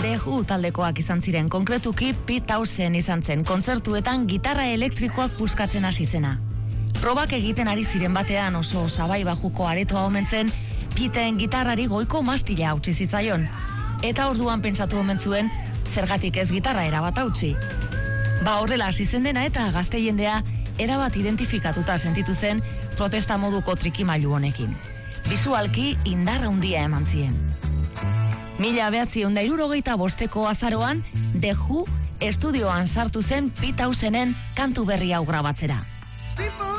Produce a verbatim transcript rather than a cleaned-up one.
The Who taldekoak izan ziren, konkretuki Pete Townshend izan zen, kontzertuetan gitarra elektrikoak puskatzen hasi zena. Probak egiten ari ziren batean oso sabai bajuko aretoa omen zen, Peteen gitarrari goiko mastila hautsi zitzaion. Eta orduan pentsatu omen zuen, zergatik ez gitarra erabat hautsi. Ba horrela hasi zen dena eta gazte jendea erabat identifikatuta sentitu zen protesta moduko trikimailu honekin. Bisualki indar handia eman zien. Mila behatziehun eta hirurogeita bosteko azaroan, The Who estudioan sartu zen Pete Townsenden kantu berri hau grabatzera.